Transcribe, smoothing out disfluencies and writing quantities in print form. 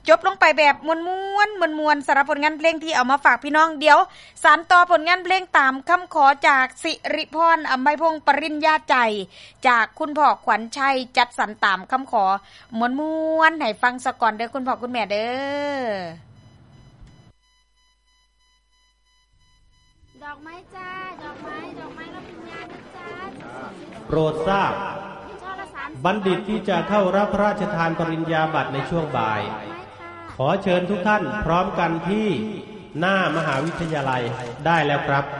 จบลงไปแบบมวนๆสำหรับผลงานเพลงที่เอามาฝากพี่น้องเดี๋ยวสานต่อผลงานเพลงตามคำขอจากสิริพรอำไพพงศ์ปริญญาใจจากคุณพ่อขวัญชัยจัดสรรตามคำขอม่วนๆให้ฟังซะก่อนเด้อคุณพ่อคุณแม่เด้อดอกไม้จ้าดอกไม้รับปริญญานะจ้าโปรดทราบบัณฑิตที่จะเข้ารับพระราชทานปริญญาบัตรในช่วงบ่ายขอเชิญทุกท่านพร้อมกันที่หน้ามหาวิทยาลัยได้แล้วครับ